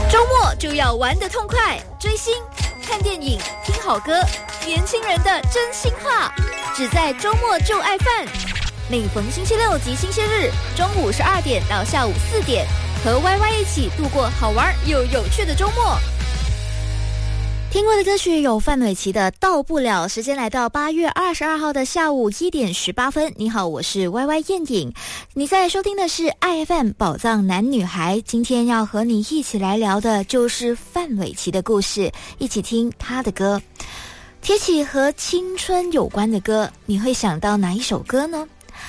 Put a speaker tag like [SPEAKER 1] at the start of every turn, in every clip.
[SPEAKER 1] 周末就要玩得痛快，追星、看电影、听好歌，年轻人的真心话，只在周末就爱饭。每逢星期六及星期日，中午12点到下午4点，和 YY 一起度过好玩又有趣的周末。听过的歌曲有范玮琪的《到不了》。时间来到8月22号的下午1点18分。你好，我是 YY 燕影，你在收听的是 IFM 宝藏男女孩。今天要和你一起来聊的就是范玮琪的故事，一起听他的歌。提起和青春有关的歌，你会想到哪一首歌呢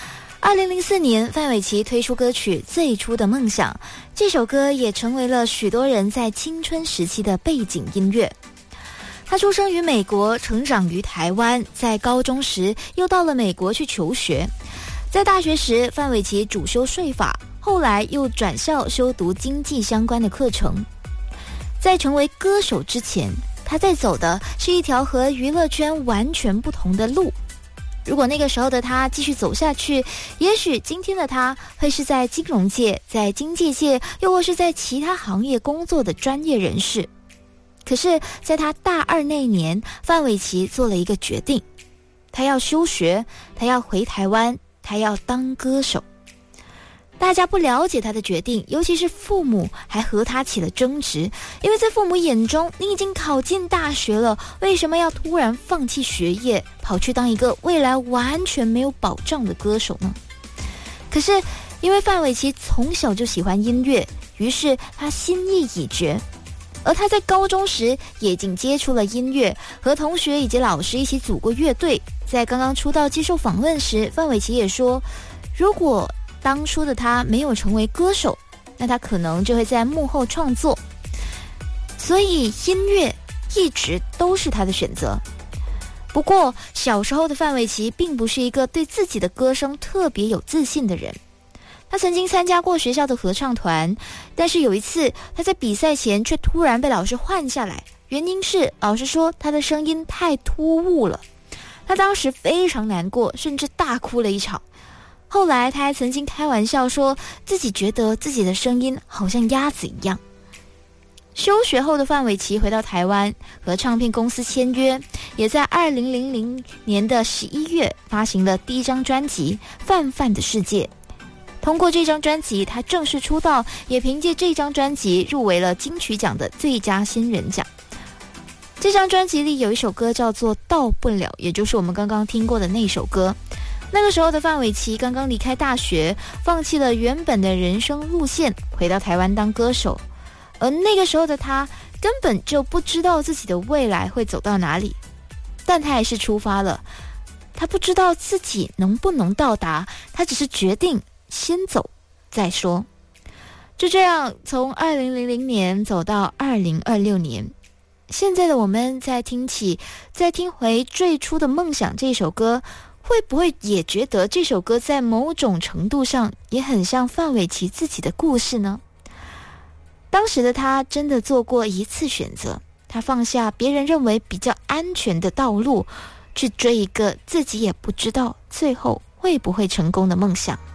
[SPEAKER 1] ？2004年，范玮琪推出歌曲《最初的梦想》，这首歌也成为了许多人在青春时期的背景音乐。他出生于美国，成长于台湾，在高中时又到了美国去求学。在大学时，范玮琪主修税法，后来又转校修读经济相关的课程。在成为歌手之前，他在走的是一条和娱乐圈完全不同的路。如果那个时候的他继续走下去，也许今天的他会是在金融界、在经济界，又或是在其他行业工作的专业人士。可是在他大2那年，范玮琪做了一个决定，他要休学，他要回台湾，他要当歌手。大家不了解他的决定，尤其是父母还和他起了争执，因为在父母眼中，你已经考进大学了，为什么要突然放弃学业，跑去当一个未来完全没有保障的歌手呢？可是因为范玮琪从小就喜欢音乐，于是他心意已决。而他在高中时也已经接触了音乐，和同学以及老师一起组过乐队。在刚刚出道接受访问时，范玮琪也说，如果当初的他没有成为歌手，那他可能就会在幕后创作。所以音乐一直都是他的选择。不过小时候的范玮琪并不是一个对自己的歌声特别有自信的人。他曾经参加过学校的合唱团，但是有一次他在比赛前却突然被老师换下来，原因是老师说他的声音太突兀了。他当时非常难过，甚至大哭了一场。后来他还曾经开玩笑说自己觉得自己的声音好像鸭子一样。休学后的范玮琪回到台湾，和唱片公司签约，也在2000年的11月发行了第一张专辑《范范的世界》。通过这张专辑，他正式出道，也凭借这张专辑入围了金曲奖的最佳新人奖。这张专辑里有一首歌叫做《到不了》，也就是我们刚刚听过的那首歌。那个时候的范玮琪刚刚离开大学，放弃了原本的人生路线，回到台湾当歌手。而那个时候的他根本就不知道自己的未来会走到哪里，但他还是出发了。他不知道自己能不能到达，他只是决定先走再说。就这样从2000年走到2026年，现在的我们再听回最初的梦想这首歌，会不会也觉得这首歌在某种程度上也很像范玮琪自己的故事呢？当时的他真的做过一次选择，他放下别人认为比较安全的道路，去追一个自己也不知道最后会不会成功的梦想。